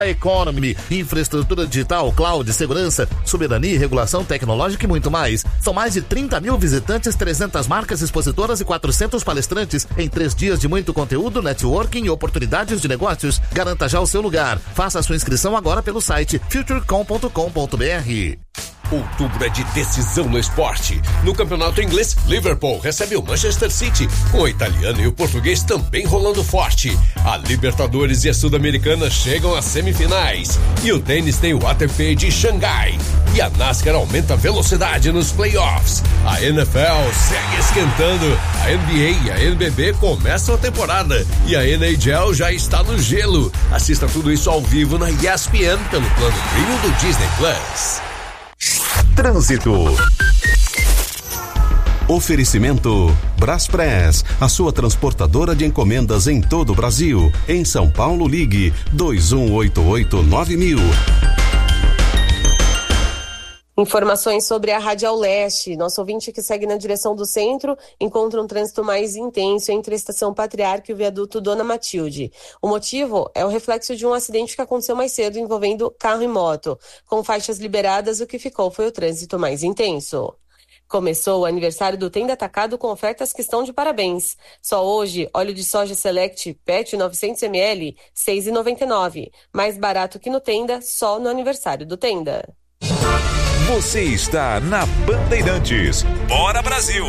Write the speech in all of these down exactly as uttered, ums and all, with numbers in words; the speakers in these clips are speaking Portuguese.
Economy, infraestrutura digital, cloud, segurança, soberania, regulação tecnológica e muito mais. São mais de trinta mil visitantes, trezentas marcas expositoras e quatrocentos palestrantes em três dias de muito conteúdo, networking e oportunidades de negócios. Garanta já o seu lugar. Faça a sua inscrição agora pelo site futurecom ponto com ponto b r. Outubro é de decisão no esporte. No campeonato inglês, Liverpool recebe o Manchester City, com o italiano e o português também rolando forte. A Libertadores e a Sul-Americana chegam às semifinais. E o tênis tem o A T P de Xangai. E a NASCAR aumenta a velocidade nos playoffs. A N F L segue esquentando. A N B A e a N B B começam a temporada. E a N H L já está no gelo. Assista tudo isso ao vivo na E S P N pelo plano premium do Disney Plus. Trânsito. Oferecimento Braspress, a sua transportadora de encomendas em todo o Brasil. Em São Paulo, ligue dois um oito oito nove mil. Informações sobre a Radial Leste. Nosso ouvinte que segue na direção do centro encontra um trânsito mais intenso entre a Estação Patriarca e o viaduto Dona Matilde. O motivo é o reflexo de um acidente que aconteceu mais cedo envolvendo carro e moto. Com faixas liberadas, o que ficou foi o trânsito mais intenso. Começou o aniversário do Tenda Atacado com ofertas que estão de parabéns. Só hoje, óleo de soja Select P E T novecentos mililitros, seis reais e noventa e nove centavos. Mais barato que no Tenda, só no aniversário do Tenda. Você está na Bandeirantes. Bora, Brasil!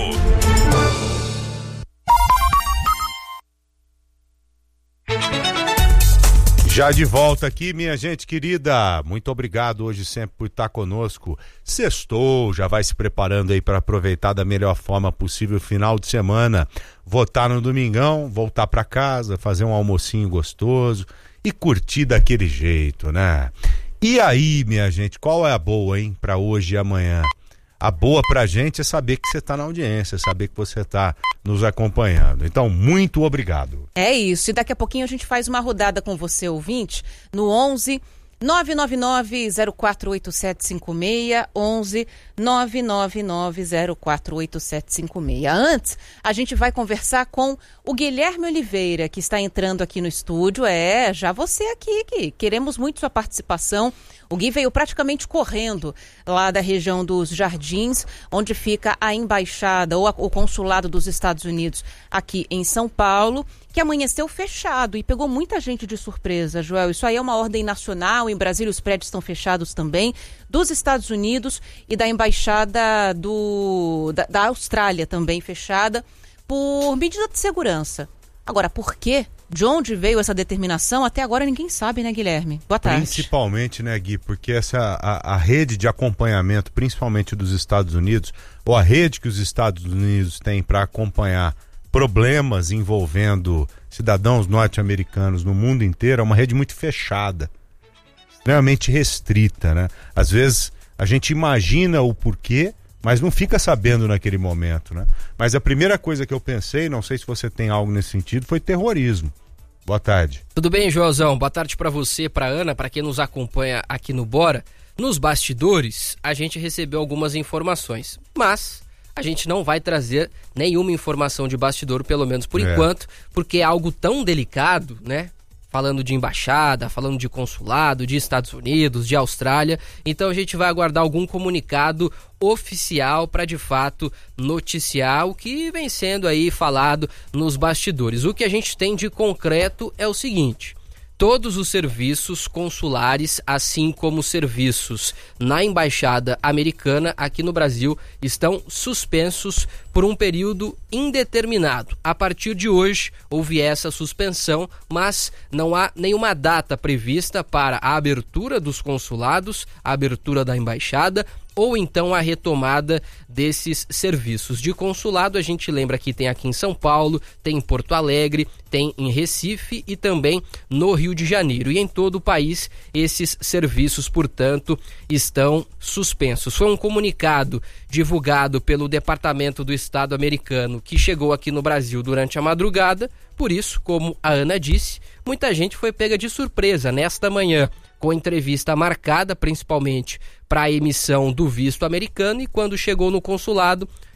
Já de volta aqui, minha gente querida. Muito obrigado hoje sempre por estar conosco. Sextou, já vai se preparando aí para aproveitar da melhor forma possível o final de semana. Votar no domingão, voltar para casa, fazer um almocinho gostoso e curtir daquele jeito, né? E aí, minha gente, qual é a boa, hein, para hoje e amanhã? A boa pra gente é saber que você tá na audiência, saber que você tá nos acompanhando. Então, muito obrigado. É isso, e daqui a pouquinho a gente faz uma rodada com você, ouvinte, no onze nove nove nove zero quatro oito sete cinco seis, onze nove nove nove zero quatro oito sete cinco seis. Antes, a gente vai conversar com o Guilherme Oliveira, que está entrando aqui no estúdio. É, já você aqui, que queremos muito sua participação. O Gui veio praticamente correndo lá da região dos Jardins, onde fica a embaixada ou a, o consulado dos Estados Unidos aqui em São Paulo, que amanheceu fechado e pegou muita gente de surpresa, Joel. Isso aí é uma ordem nacional, em Brasília os prédios estão fechados também, dos Estados Unidos e da embaixada do, da, da Austrália também fechada, por medida de segurança. Agora, por quê? De onde veio essa determinação? Até agora ninguém sabe, né, Guilherme? Boa tarde. Principalmente, né, Gui, porque essa, a, a rede de acompanhamento, principalmente dos Estados Unidos, ou a rede que os Estados Unidos têm para acompanhar problemas envolvendo cidadãos norte-americanos no mundo inteiro, é uma rede muito fechada, extremamente restrita, né? Às vezes a gente imagina o porquê, mas não fica sabendo naquele momento, né? Mas a primeira coisa que eu pensei, não sei se você tem algo nesse sentido, foi terrorismo. Boa tarde. Tudo bem, Joãozão? Boa tarde para você, para Ana, para quem nos acompanha aqui no Bora. Nos bastidores, a gente recebeu algumas informações, mas a gente não vai trazer nenhuma informação de bastidor, pelo menos por é. enquanto, porque é algo tão delicado, né? Falando de embaixada, falando de consulado, de Estados Unidos, de Austrália. Então a gente vai aguardar algum comunicado oficial para de fato noticiar o que vem sendo aí falado nos bastidores. O que a gente tem de concreto é o seguinte: todos os serviços consulares, assim como serviços na embaixada americana aqui no Brasil, estão suspensos por um período indeterminado. A partir de hoje houve essa suspensão, mas não há nenhuma data prevista para a abertura dos consulados, a abertura da embaixada ou então a retomada desses serviços de consulado. A gente lembra que tem aqui em São Paulo, tem em Porto Alegre, tem em Recife e também no Rio de Janeiro. E em todo o país esses serviços, portanto, estão suspensos. Foi um comunicado divulgado pelo Departamento do Estado americano que chegou aqui no Brasil durante a madrugada. Por isso, como a Ana disse, muita gente foi pega de surpresa nesta manhã, com entrevista marcada principalmente para a emissão do visto americano, e quando chegou no consulado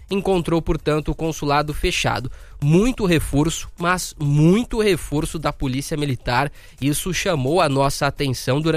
encontrou, portanto, o consulado fechado. Muito reforço, mas muito reforço da Polícia Militar. Isso chamou a nossa atenção durante